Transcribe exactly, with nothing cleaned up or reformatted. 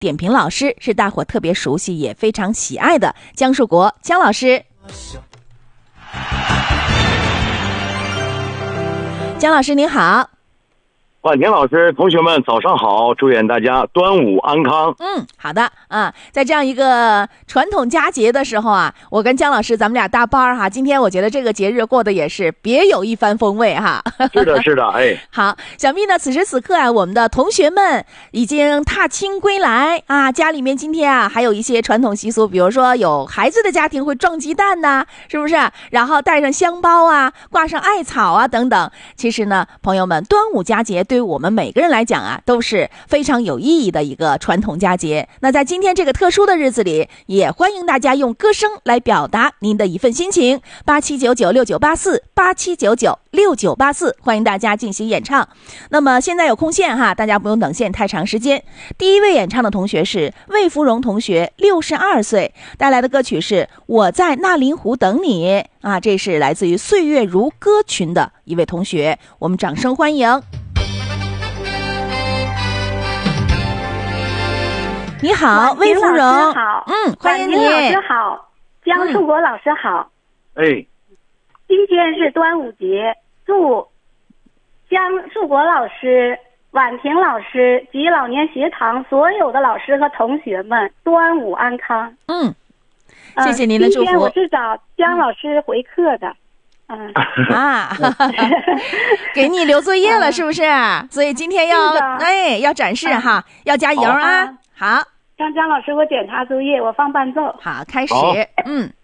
点评老师，是大伙特别熟悉也非常喜爱的姜树国姜老师。姜老师您好。 婉婷老师，同学们早上好，祝愿大家端午安康。 嗯，好的啊，在这样一个传统佳节的时候啊，我跟姜老师咱们俩搭班哈，今天我觉得这个节日过得也是别有一番风味哈。 是的，是的，哎， 好，想必呢此时此刻啊，我们的同学们已经踏青归来啊，家里面今天啊还有一些传统习俗，比如说有孩子的家庭会撞鸡蛋呐、啊，是不是？然后带上香包啊，挂上艾草啊等等。其实呢，朋友们，端午佳节对于我们每个人来讲啊，都是非常有意义的一个传统佳节。那在今天这个特殊的日子里，也欢迎大家用歌声来表达您的一份心情。八七九九六九八四，八七九九六九八四，欢迎大家进行演唱。那么现在有空线哈，大家不用等线太长时间。第一位演唱的同学是魏芙蓉同学，六十二岁，带来的歌曲是《我在纳林湖等你》啊，这是来自于岁月如歌群的一位同学，我们掌声欢迎。你好，魏芙蓉。 好， 嗯，欢迎你。 老师好，姜树国老师好。 哎、嗯， 今天是端午节，祝姜树国老师、婉婷老师及老年学堂所有的老师和同学们端午安康。 嗯，谢谢您的祝福。 今天我是找姜老师回课的。嗯啊，给你留作业了是不是？所以今天要哎要展示哈、嗯，要加油啊！好， 让姜老师我检查作业，我放伴奏。 好，开始。嗯。